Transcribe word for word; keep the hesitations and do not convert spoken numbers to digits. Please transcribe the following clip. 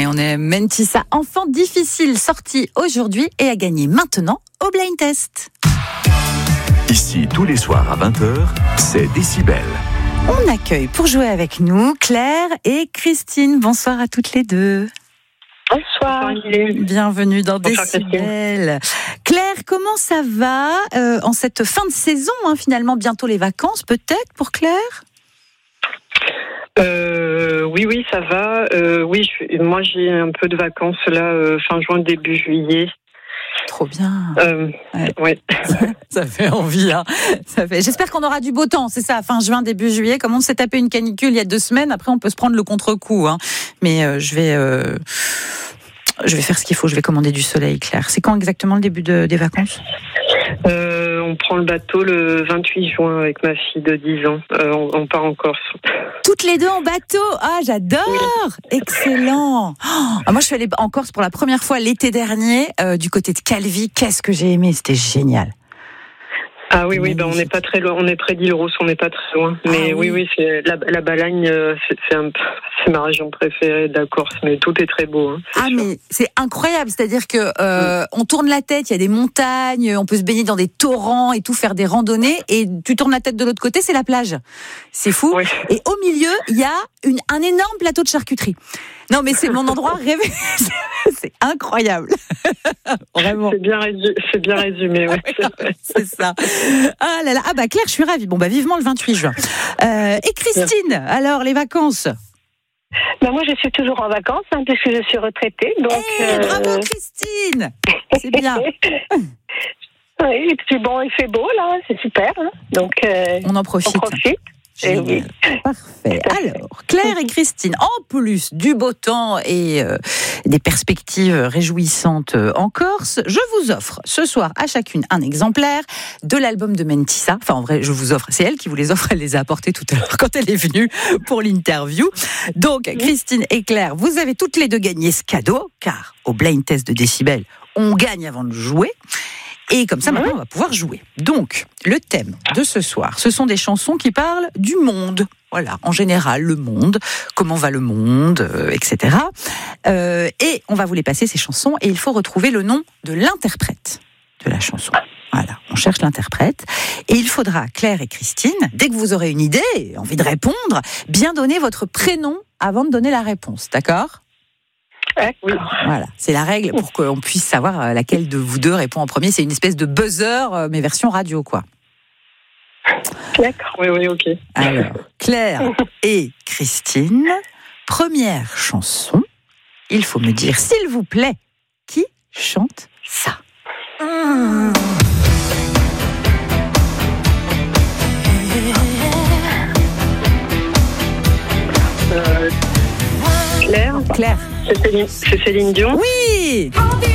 Et on est Mentissa, enfant difficile, sorti aujourd'hui et à gagner maintenant au Blind Test. Ici, tous les soirs à vingt heures, c'est Décibel. On accueille pour jouer avec nous Claire et Christine. Bonsoir à toutes les deux. Bonsoir. Bienvenue dans Bonsoir, Décibel. Claire, comment ça va euh, en cette fin de saison, hein, finalement, bientôt les vacances, peut-être pour Claire ? Euh, oui, oui, ça va. Euh, oui, je, moi j'ai un peu de vacances là, euh, fin juin, début juillet. Trop bien. Euh, ouais. ouais. Ça, ça fait envie. Hein. Ça fait... J'espère qu'on aura du beau temps, c'est ça, fin juin, début juillet. Comme on s'est tapé une canicule il y a deux semaines, après on peut se prendre le contre-coup. Hein. Mais euh, je vais... Euh... Je vais faire ce qu'il faut, je vais commander du soleil, Claire. C'est quand exactement le début de, des vacances ? euh, On prend le bateau le vingt-huit juin avec ma fille de dix ans. Euh, on, on part en Corse. Toutes les deux en bateau ? Ah, j'adore ! Oui. Excellent. Oh, moi, je suis allée en Corse pour la première fois l'été dernier, euh, du côté de Calvi. Qu'est-ce que j'ai aimé, c'était génial. Ah oui, oui, ben on n'est pas très loin, on est près d'Île-Rousse, on n'est pas très loin. Mais ah, oui. oui, oui, c'est la, la Balagne, c'est, c'est, un, c'est ma région préférée de la Corse, mais tout est très beau. Hein, ah sûr. Mais c'est incroyable, c'est-à-dire que euh, oui. on tourne la tête, il y a des montagnes, on peut se baigner dans des torrents et tout, faire des randonnées, et tu tournes la tête de l'autre côté, c'est la plage. C'est fou. Oui. Et au milieu, il y a une, un énorme plateau de charcuterie. Non, mais c'est mon endroit rêvé. C'est incroyable. Vraiment. C'est bien résumé. C'est bien résumé. Ouais. C'est ça. Ah là là. Ah bah Claire, je suis ravie. Bon bah vivement le vingt-huit juin. Euh, et Christine, alors les vacances. Ben moi, je suis toujours en vacances hein, puisque je suis retraitée. Donc. Hey, euh... Bravo Christine. C'est bien. Oui, et puis bon, il fait beau là, c'est super. Hein. Donc. Euh, on en profite. On profite. Eh oui. Parfait. Alors, Claire et Christine, en plus du beau temps et euh, des perspectives réjouissantes en Corse, je vous offre ce soir à chacune un exemplaire de l'album de Mentissa. Enfin, en vrai, je vous offre, c'est elle qui vous les offre, elle les a apportés tout à l'heure quand elle est venue pour l'interview. Donc, Christine et Claire, vous avez toutes les deux gagné ce cadeau, car au Blind Test de Décibel, on gagne avant de jouer. Et comme ça, maintenant, on va pouvoir jouer. Donc, le thème de ce soir, ce sont des chansons qui parlent du monde. Voilà, en général, le monde, comment va le monde, euh, et cetera. Euh, et on va vous les passer, ces chansons, et il faut retrouver le nom de l'interprète de la chanson. Voilà, on cherche l'interprète. Et il faudra, Claire et Christine, dès que vous aurez une idée, envie de répondre, bien donner votre prénom avant de donner la réponse, d'accord ? Oui. Voilà, c'est la règle pour qu'on puisse savoir laquelle de vous deux répond en premier. C'est une espèce de buzzer, mais version radio, quoi. D'accord, oui, oui, ok. Alors, Claire et Christine, première chanson. Il faut me dire, s'il vous plaît, qui chante ça ? mmh. euh, Claire. Claire. C'est Céline, c'est Céline Dion. Oui.